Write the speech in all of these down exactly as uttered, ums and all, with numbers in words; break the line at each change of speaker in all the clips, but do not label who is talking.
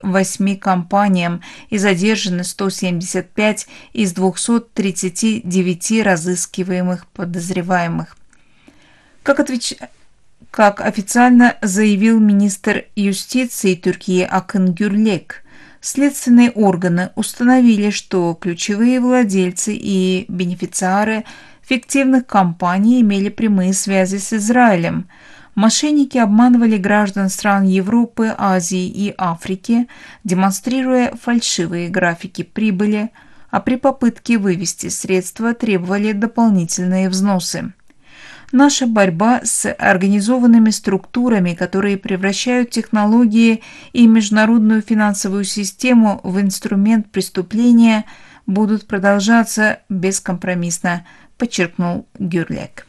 восьми компаниям и задержаны сто семьдесят пять из двухсот тридцати девяти разыскиваемых подозреваемых. Как, отвеч... как официально заявил министр юстиции Türkiye Akın Gürlek, следственные органы установили, что ключевые владельцы и бенефициары фиктивных компаний имели прямые связи с Израилем. Мошенники обманывали граждан стран Европы, Азии и Африки, демонстрируя фальшивые графики прибыли, а при попытке вывести средства требовали дополнительные взносы. Наша борьба с организованными структурами, которые превращают технологии и международную финансовую систему в инструмент преступления, будут продолжаться бескомпромиссно, подчеркнул Гюрлек.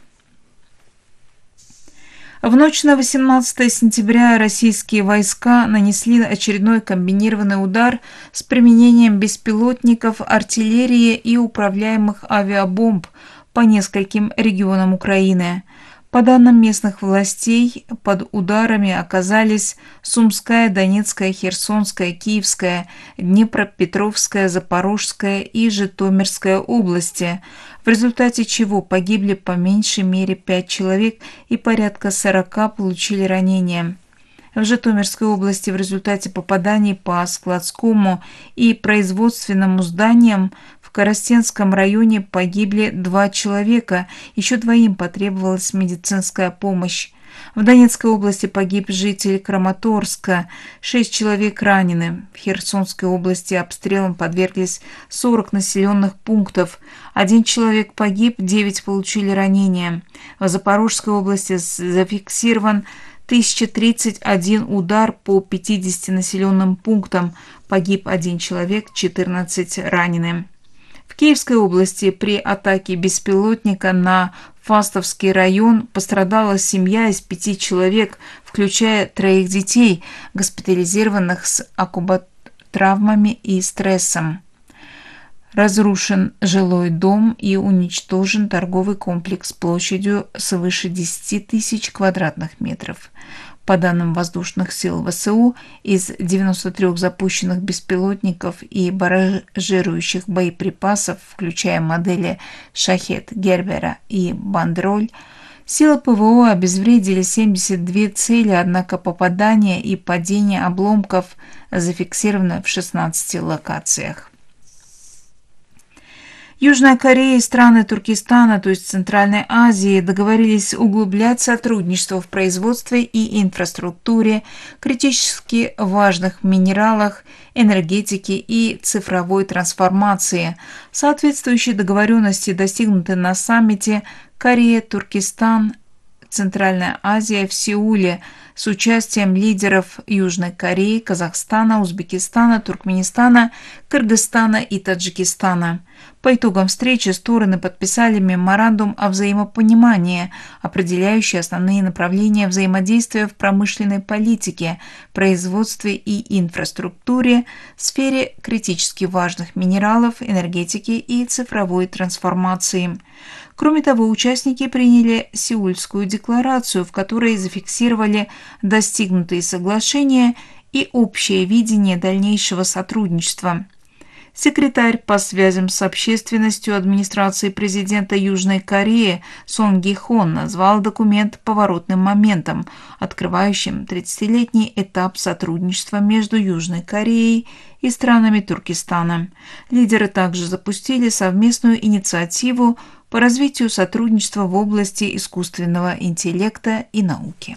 В ночь на восемнадцатое сентября российские войска нанесли очередной комбинированный удар с применением беспилотников, артиллерии и управляемых авиабомб по нескольким регионам Украины. По данным местных властей, под ударами оказались Сумская, Донецкая, Херсонская, Киевская, Днепропетровская, Запорожская и Житомирская области, в результате чего погибли по меньшей мере пять человек и порядка сорока получили ранения. В Житомирской области в результате попаданий по складскому и производственному зданиям в Коростенском районе погибли два человека, еще двоим потребовалась медицинская помощь. В Донецкой области погиб житель Краматорска, шесть человек ранены. В Херсонской области обстрелам подверглись сорок населенных пунктов. Один человек погиб, девять получили ранения. В Запорожской области зафиксирован тысяча тридцать один удар по пятидесяти населенным пунктам. Погиб один человек, четырнадцать ранены. В Киевской области при атаке беспилотника на Фастовский район пострадала семья из пяти человек, включая троих детей, госпитализированных с акубатравмами и стрессом. Разрушен жилой дом и уничтожен торговый комплекс площадью свыше десяти тысяч квадратных метров. По данным воздушных сил ВСУ, из девяноста трёх запущенных беспилотников и барражирующих боеприпасов, включая модели «Шахед», «Гербера» и «Бандероль», силы ПВО обезвредили семьдесят две цели, однако попадания и падение обломков зафиксировано в шестнадцати локациях. Южная Корея и страны Туркестана, то есть Центральной Азии, договорились углублять сотрудничество в производстве и инфраструктуре, критически важных минералах, энергетике и цифровой трансформации. Соответствующие договоренности достигнуты на саммите Корея, Туркестан, Центральная Азия в Сеуле с участием лидеров Южной Кореи, Казахстана, Узбекистана, Туркменистана, Кыргызстана и Таджикистана. По итогам встречи стороны подписали меморандум о взаимопонимании, определяющий основные направления взаимодействия в промышленной политике, производстве и инфраструктуре, сфере критически важных минералов, энергетики и цифровой трансформации. Кроме того, участники приняли Сеульскую декларацию, в которой зафиксировали достигнутые соглашения и общее видение дальнейшего сотрудничества. Секретарь по связям с общественностью администрации президента Южной Кореи Сон Ги Хон назвал документ поворотным моментом, открывающим тридцатилетний этап сотрудничества между Южной Кореей и странами Туркестана. Лидеры также запустили совместную инициативу по развитию сотрудничества в области искусственного интеллекта и науки.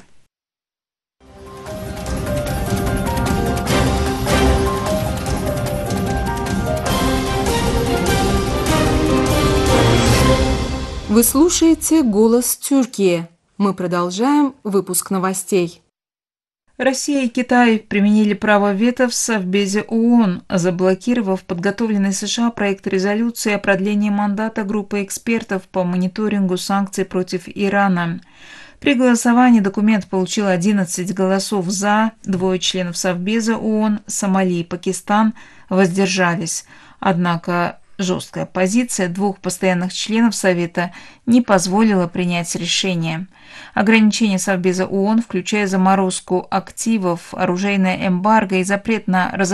Вы слушаете «Голос Тюркии». Мы продолжаем выпуск новостей.
Россия и Китай применили право вето в Совбезе ООН, заблокировав подготовленный США проект резолюции о продлении мандата группы экспертов по мониторингу санкций против Ирана. При голосовании документ получил одиннадцать голосов «за», двое членов Совбеза ООН, Сомали и Пакистан воздержались. Однако Жесткая позиция двух постоянных членов Совета не позволила принять решение. Ограничения Совбеза ООН, включая заморозку активов, оружейное эмбарго и запрет на разоружение,